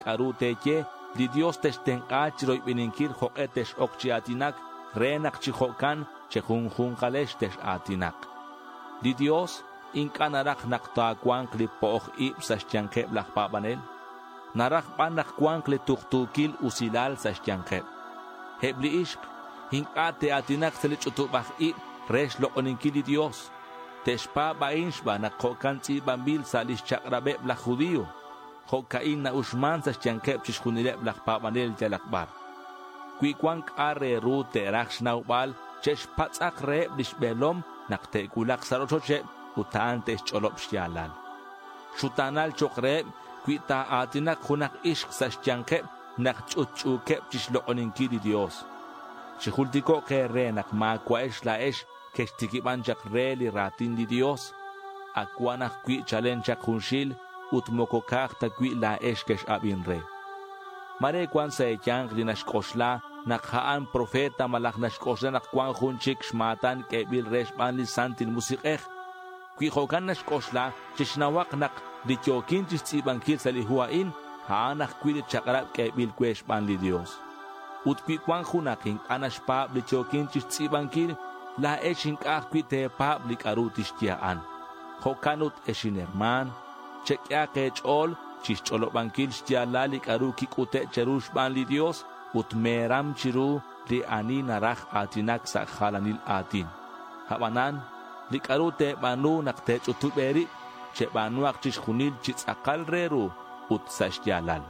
aruteye li Dios testenqach roibininkir joqetesh okchiatinak renak chihokan chejunjun kalesh tesh atinak. Li Dios inkanarak naktaquan klipoch ipsashtiankeb lachpabanel. Narak panak kuan tuktukil usilal sashtiankeb. Hebli ishq hinkate atinak selichutubach ip resh loqoninkil li Dios. Teshpa bainshba nakokan tzibambil salish chakrabe bla judío. Hokain na ushman sashtiankeb chishkunileb lachpabanel jalakbar. Kuikwan kare rute rakshnaubal chesh patzak reb lishbelom nakte kulak sarochoche utante cholop shtialal. Shutanal chokreb kuita atinak hunak ishq sashtiankeb nakchuchukeb chishloqoninki di Dios. Chihultiko ke re nakmakwa esh la esh keshtikiban chak re li ratin di Dios. Akwanak kui chalen chak hunshil utmokokak ta kui la esh kesh abin re. Mare kwan sa ekyang linashkoshla nakhaan profeta malak nashkoshla nakwan hunchik shmatan kebil resh banli santil musikech. Kui hokan nashkoshla chishnawak nak lityokin chistibankil salihuain haanak kui chakrab kebil kwesh banli Dios. Utkwi kwan hunaking anashpa lityokin chistibankil la eshin kakwi te pablik arutishtiaan. Hokanut eshin herman chekya kechol chicholo bankil shtialalik aruki kute cherush banli Dios utmeram chiru li ani narach atinak sa khalanil atin. Habanan likarute banu naktech utuberi che banuak chishkunil chitzakal reru utsashtialal.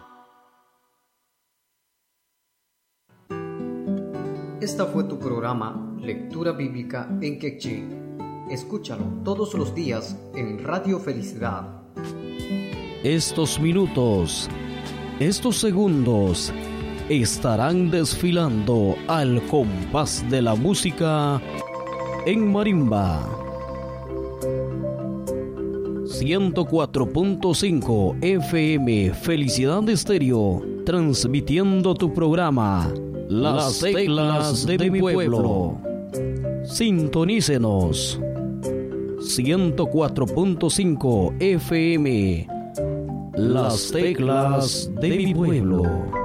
Esta fue tu programa Lectura Bíblica en Quechí. Escúchalo todos los días en Radio Felicidad. Estos minutos, estos segundos estarán desfilando al compás de la música en marimba. 104.5 FM Felicidad Estéreo, transmitiendo tu programa Las Teclas de mi Pueblo. Sintonícenos. 104.5 FM Las Teclas de mi Pueblo.